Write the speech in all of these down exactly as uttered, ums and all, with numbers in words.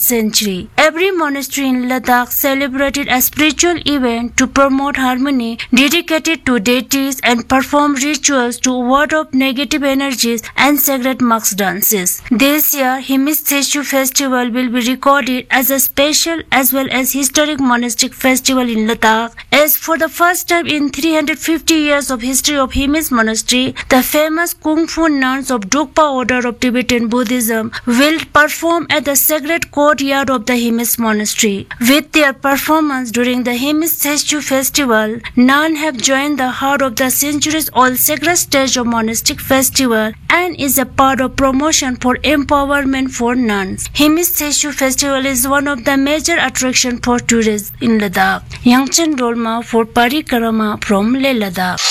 century. Every monastery in Ladakh celebrated a spiritual event to promote harmony, dedicated to deities, and perform rituals to ward off negative energies and sacred marks dances. This year, Himis Teshu festival will be recorded as a special as well as historic monastic festival in Ladakh, as for the first time in three hundred fifty years of history of Himis Monastery, the famous Kung Fu nuns of Drukpa order of Tibetan Buddhism will perform at the sacred courtyard of the Himis Monastery. With their performance during the Himis Teshu festival, nuns have joined the heart of the centuries-old sacred stage of monastic festival and is a part of promotion for empowerment for nuns. Himis Teshu festival is one of the major attractions for tourists in Ladakh. Yangchen Dolma for Parikrama from Leh Ladakh.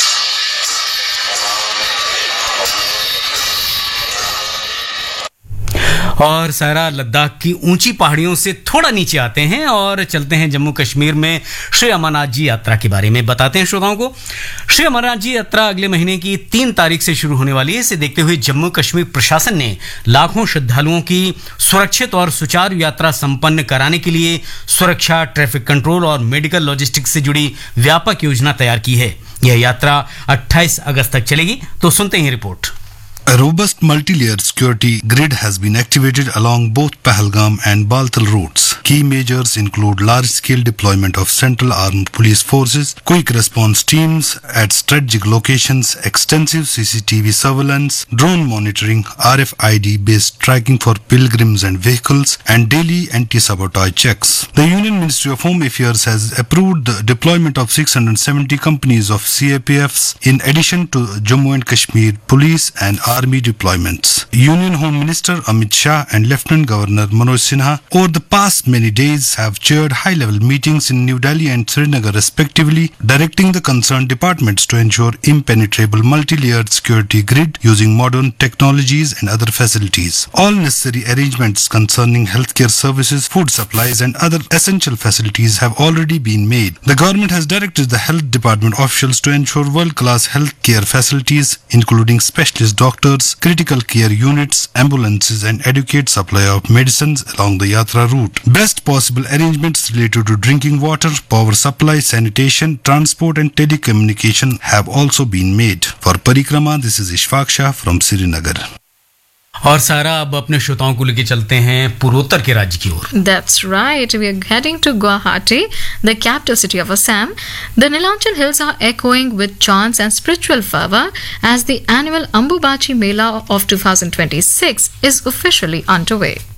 और सारा लद्दाख की ऊंची पहाड़ियों से थोड़ा नीचे आते हैं और चलते हैं जम्मू कश्मीर में श्री अमरनाथ जी यात्रा के बारे में बताते हैं श्रोताओं को। श्री अमरनाथ जी यात्रा अगले महीने की तीन तारीख से शुरू होने वाली है। इसे देखते हुए जम्मू कश्मीर प्रशासन ने लाखों श्रद्धालुओं की सुरक्षित और सुचारू यात्रा संपन्न कराने के लिए सुरक्षा, ट्रैफिक कंट्रोल और मेडिकल लॉजिस्टिक्स से जुड़ी व्यापक योजना तैयार की है। यह यात्रा अट्ठाईस अगस्त तक चलेगी। तो सुनते हैं report. A robust multi-layered security grid has been activated along both Pahalgam and Baltal routes. Key measures include large-scale deployment of Central Armed Police Forces, quick response teams at strategic locations, extensive C C T V surveillance, drone monitoring, R F I D-based tracking for pilgrims and vehicles, and daily anti-sabotage checks. The Union Ministry of Home Affairs has approved the deployment of six hundred seventy companies of C A P Fs in addition to Jammu and Kashmir Police and Army deployments. Union Home Minister Amit Shah and Lieutenant Governor Manoj Sinha over the past many days have chaired high-level meetings in New Delhi and Srinagar respectively, directing the concerned departments to ensure impenetrable multi-layered security grid using modern technologies and other facilities. All necessary arrangements concerning healthcare services, food supplies and other essential facilities have already been made. The government has directed the health department officials to ensure world-class healthcare facilities including specialist doctors, critical care units, ambulances and adequate supply of medicines along the Yatra route. Best possible arrangements related to drinking water, power supply, sanitation, transport and telecommunication have also been made. For Parikrama, this is Ishfaq Shah from Srinagar. और सारा अब अपने श्रोताओं को लेके चलते हैं पूर्वोत्तर के राज्य की ओर। That's right. We are heading to Guwahati, the capital city of Assam. The Neelachal Hills are echoing with chants and spiritual fervor as the annual Ambubachi Mela of twenty twenty-six is officially underway.